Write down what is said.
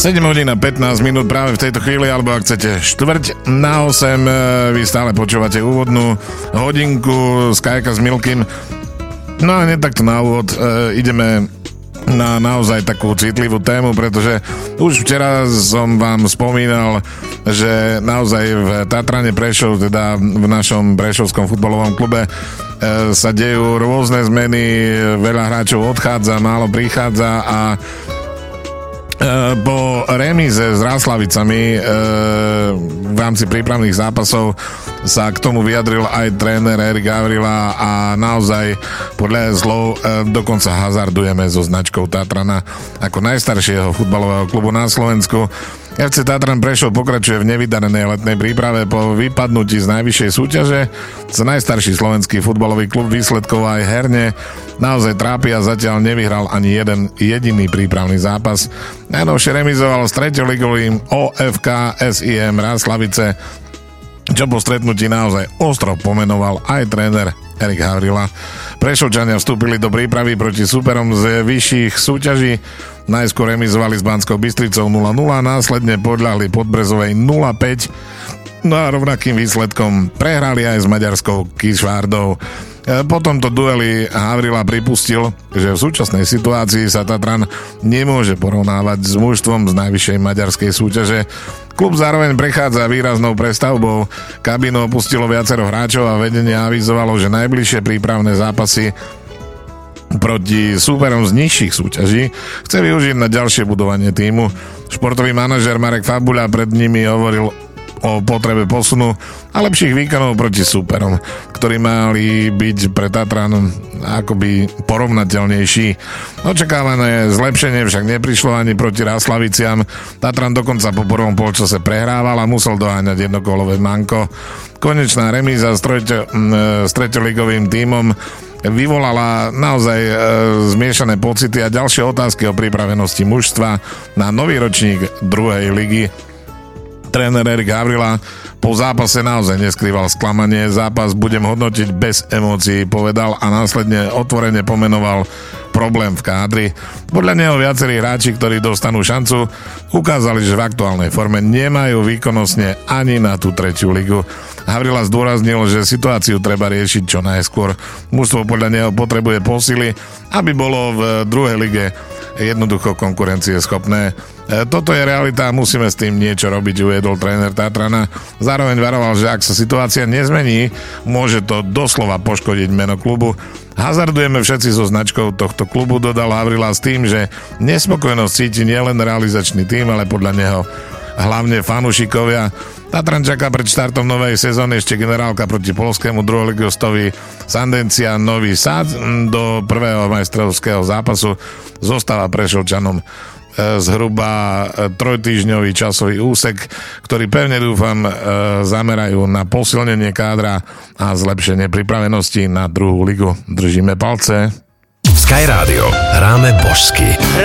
7 hodín a 15 minút práve v tejto chvíli, alebo ak chcete 7:45, vy stále počúvate úvodnú hodinku z Kajka s Milkym. No a hneď takto na úvod ideme na naozaj takú citlivú tému, pretože už včera som vám spomínal, že naozaj v Tatrane Prešov, teda v našom prešovskom futbalovom klube sa dejú rôzne zmeny, veľa hráčov odchádza, málo prichádza a po remíze s Ráslavicami v rámci prípravných zápasov sa k tomu vyjadril aj tréner Erik Gavrila a naozaj podľa slov dokonca hazardujeme so značkou Tatrana ako najstaršieho futbalového klubu na Slovensku. FC Tatran Prešov pokračuje v nevydarenej letnej príprave po vypadnutí z najvyššej súťaže. Najstarší slovenský futbalový klub výsledkov aj herne naozaj trápi a zatiaľ nevyhral ani jeden jediný prípravný zápas. Najnovšie remizoval s treťoligovým OFK SIM Ráslavice, čo po stretnutí naozaj ostro pomenoval aj tréner Erik Gavrila. Prešovčania vstúpili do prípravy proti súperom z vyšších súťaží. Najskôr remizovali s Banskou Bystricou 0-0, následne podľahli Podbrezovej 0-5, no a rovnakým výsledkom prehrali aj s maďarskou Kisvárdou. Po tomto dueli Gavrila pripustil, že v súčasnej situácii sa Tatran nemôže porovnávať s mužstvom z najvyššej maďarskej súťaže. Klub zároveň prechádza výraznou prestavbou. Kabínu opustilo viacero hráčov a vedenie avizovalo, že najbližšie prípravné zápasy proti súperom z nižších súťaží chce využiť na ďalšie budovanie tímu. Športový manažér Marek Fabuľa pred nimi hovoril o potrebe posunu a lepších výkonov proti súperom, ktorí mali byť pre Tatran akoby porovnateľnejší. Očakávané zlepšenie však neprišlo ani proti Ráslaviciam. Tatran dokonca po prvom polčase prehrával a musel doháňať jednokolové manko. Konečná remíza s treťoligovým tímom vyvolala naozaj zmiešané pocity a ďalšie otázky o pripravenosti mužstva na nový ročník druhej ligy. Tréner Erik Gavrila po zápase naozaj neskrýval sklamanie. Zápas budem hodnotiť bez emócií, povedal a následne otvorene pomenoval problém v kádri. Podľa neho viacerí hráči, ktorí dostanú šancu, ukázali, že v aktuálnej forme nemajú výkonnostne ani na tú tretiu ligu. Gavrila zdôraznil, že situáciu treba riešiť čo najskôr. Mužstvo podľa neho potrebuje posily, aby bolo v druhej lige jednoducho konkurencie schopné. Toto je realita a musíme s tým niečo robiť, uviedol tréner Tatrana. Zároveň varoval, že ak sa situácia nezmení, môže to doslova poškodiť meno klubu. Hazardujeme všetci so značkou tohto klubu, dodal Gavrila s tým, že nespokojnosť cíti nielen realizačný tím, ale podľa neho hlavne fanúšikovia. Tatran čaká pred štartom novej sezóny ešte generálka proti poľskému druholigostovi Sandencia Nový Sad. Do prvého majstrovského zápasu zostáva Prešovčanom zhruba trojtýždňový časový úsek, ktorý pevne dúfam zamerajú na posilnenie kádra a zlepšenie pripravenosti na druhú ligu. Držíme palce. Sky Radio hráme božsky.